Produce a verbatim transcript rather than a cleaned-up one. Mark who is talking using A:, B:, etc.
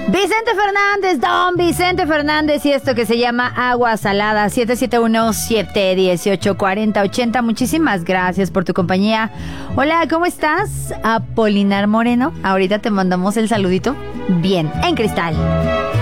A: Vicente Fernández, don Vicente Fernández, y esto que se llama Agua Salada. Siete siete uno, siete uno ocho, cuatro cero ocho cero. Muchísimas gracias por tu compañía. Hola, ¿cómo estás? Apolinar Moreno, ahorita te mandamos el saludito bien en cristal.